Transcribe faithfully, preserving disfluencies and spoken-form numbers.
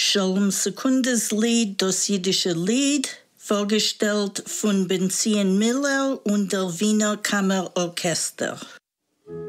Scholem Sekundes Lied, das jiddische Lied, vorgestellt von Benzien Miller und Delvina Kammerorchester.